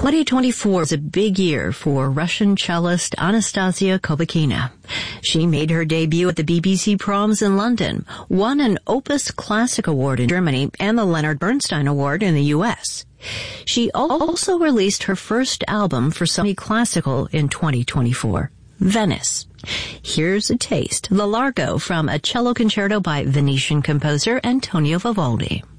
2024 is a big year for Russian cellist Anastasia Kovakina. She made her debut at the BBC Proms in London, won an Opus Classic Award in Germany and the Leonard Bernstein Award in the U.S. She also released her first album for Sony Classical in 2024, Venice. Here's a taste, the Largo from a cello concerto by Venetian composer Antonio Vivaldi.